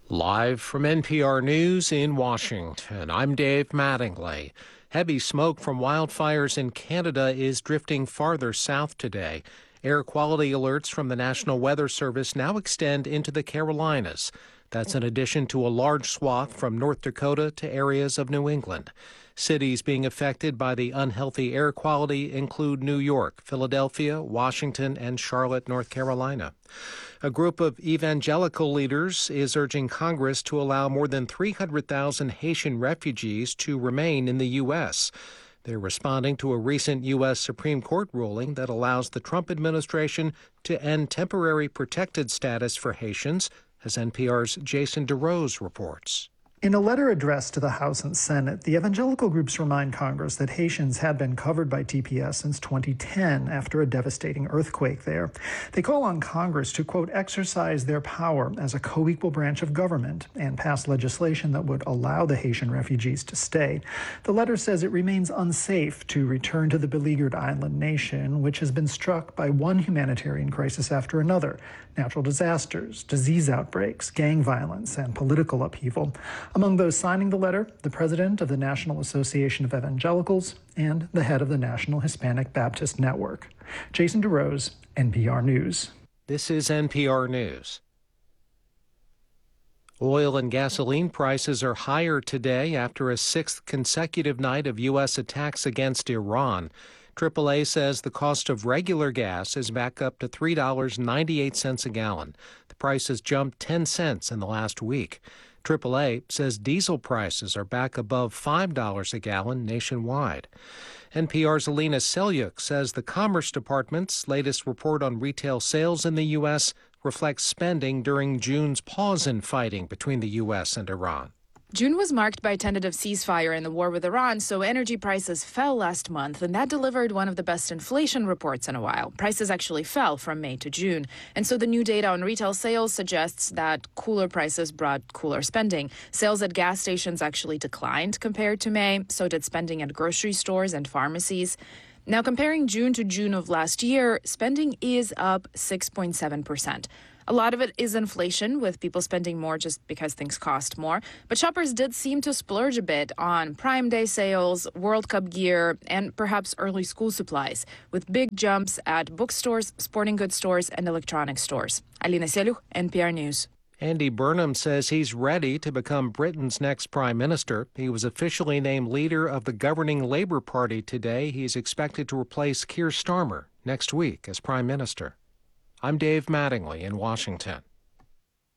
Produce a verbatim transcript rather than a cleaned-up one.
Live from N P R News in Washington, I'm Dave Mattingly. Heavy smoke from wildfires in Canada is drifting farther south today. Air quality alerts from the National Weather Service now extend into the Carolinas. That's in addition to a large swath from North Dakota to areas of New England. Cities being affected by the unhealthy air quality include New York, Philadelphia, Washington, and Charlotte, North Carolina. A group of evangelical leaders is urging Congress to allow more than three hundred thousand Haitian refugees to remain in the U S. They're responding to a recent U S Supreme Court ruling that allows the Trump administration to end temporary protected status for Haitians, as N P R's Jason DeRose reports. In a letter addressed to the House and Senate, the evangelical groups remind Congress that Haitians had been covered by T P S since twenty ten after a devastating earthquake there. They call on Congress to, quote, exercise their power as a co-equal branch of government and pass legislation that would allow the Haitian refugees to stay. The letter says it remains unsafe to return to the beleaguered island nation, which has been struck by one humanitarian crisis after another: natural disasters, disease outbreaks, gang violence, and political upheaval. Among those signing the letter, the president of the National Association of Evangelicals and the head of the National Hispanic Baptist Network. Jason DeRose, N P R News. This is N P R News. Oil and gasoline prices are higher today after a sixth consecutive night of U S attacks against Iran. triple A says the cost of regular gas is back up to three dollars and ninety-eight cents a gallon. The price has jumped ten cents in the last week. triple A says diesel prices are back above five dollars a gallon nationwide. N P R's Alina Selyuk says the Commerce Department's latest report on retail sales in the U S reflects spending during June's pause in fighting between the U S and Iran. June was marked by a tentative ceasefire in the war with Iran, so energy prices fell last month, and that delivered one of the best inflation reports in a while. Prices actually fell from May to June. And so the new data on retail sales suggests that cooler prices brought cooler spending. Sales at gas stations actually declined compared to May. So did spending at grocery stores and pharmacies. Now, comparing June to June of last year, spending is up six point seven percent. A lot of it is inflation, with people spending more just because things cost more. But shoppers did seem to splurge a bit on Prime Day sales, World Cup gear, and perhaps early school supplies, with big jumps at bookstores, sporting goods stores, and electronics stores. Alina Selyuk, N P R News. Andy Burnham says he's ready to become Britain's next prime minister. He was officially named leader of the governing Labour Party today. He's expected to replace Keir Starmer next week as prime minister. I'm Dave Mattingly in Washington.